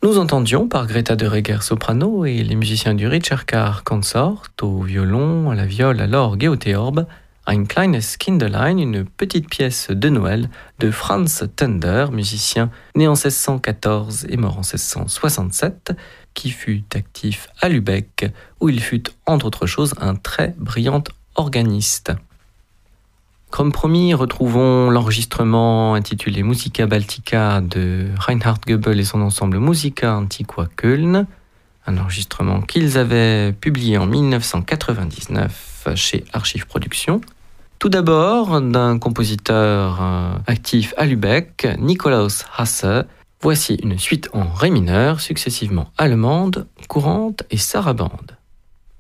Nous entendions par Greta de Reger soprano et les musiciens du Richard Carr Consort au violon, à la viole, à l'orgue et au théorbe, Ein kleines Kinderlein, une petite pièce de Noël de Franz Tender, musicien né en 1614 et mort en 1667, qui fut actif à Lübeck, où il fut, entre autres choses, un très brillant organiste. Comme promis, retrouvons l'enregistrement intitulé Musica Baltica de Reinhard Goebel et son ensemble Musica Antiqua Köln, un enregistrement qu'ils avaient publié en 1999 chez Archive Productions. Tout d'abord, d'un compositeur actif à Lübeck, Nikolaus Hasse. Voici une suite en ré mineur, successivement allemande, courante et sarabande.